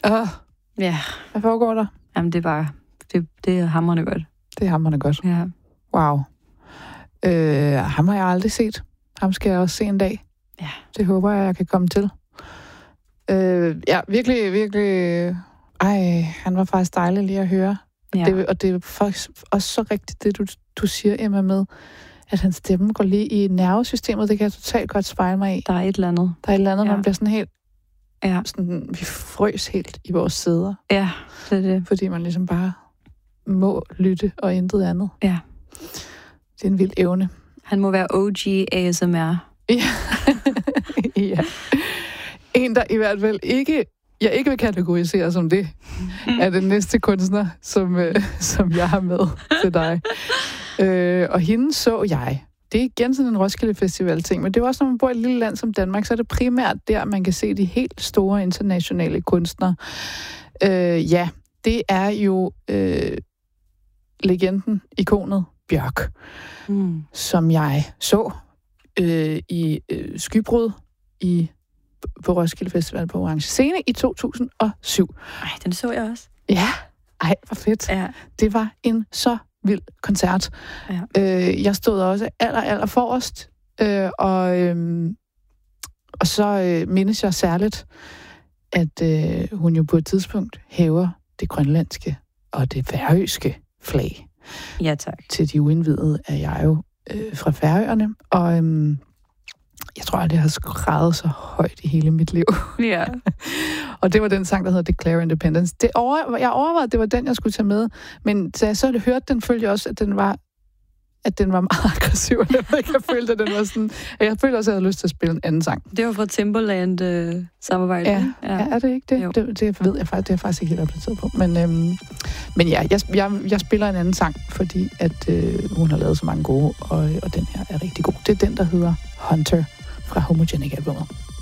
Ja. Hvad foregår der? Jamen, det er bare... Det er hamrende godt. Det er hamrende godt. Ja. Wow. Ham har jeg aldrig set. Ham skal jeg også se en dag. Ja. Det håber jeg kan komme til. Ja, virkelig, virkelig... han var faktisk dejlig lige at høre. Ja. Og det er faktisk også så rigtigt, det du siger, Emma, med, at hans stemme går lige i nervesystemet. Det kan jeg totalt godt spejle mig i. Der er et eller andet. Der er et eller andet, man bliver sådan helt... Ja. Sådan, vi frøs helt i vores sæder. Ja, det er det. Fordi man ligesom bare må lytte og intet andet. Ja. Det er en vild evne. Han må være OG ASMR. Ja. Ja. En, der i hvert fald jeg ikke vil kategorisere som det, er den næste kunstner, som jeg har med til dig. Og hende så jeg. Det er igen sådan en Roskilde Festival-ting, men det er også, når man bor i et lille land som Danmark, så er det primært der, man kan se de helt store internationale kunstnere. Ja, det er jo legenden, ikonet Bjørk, som jeg så i Skybrud på Roskilde Festival på Orange Scene i 2007. Ej, den så jeg også. Ja, hvor fedt. Ja. Det var en så vild koncert. Ja. Jeg stod også aller forrest, og så mindes jeg særligt, at hun jo på et tidspunkt hæver det grønlandske og det færøske flag. Ja, tak. Til de uindvidede er jeg jo fra Færøerne, og jeg tror, at det har skrevet så højt i hele mit liv. Ja. Og det var den sang, der hedder Declare Independence. Jeg overvejede, at det var den, jeg skulle tage med, men da jeg så hørte den, følte jeg også, at den var meget aggressiv. Jeg følte, at den var sådan... Jeg følte også, at jeg havde lyst til at spille en anden sang. Det var fra Timbaland-samarbejdet. Ja, er det ikke det? Det ved jeg faktisk. Det er jeg faktisk ikke helt opdateret på. Men ja, jeg spiller en anden sang, fordi at hun har lavet så mange gode, og den her er rigtig god. Det er den, der hedder Hunter fra Homogenic albumet.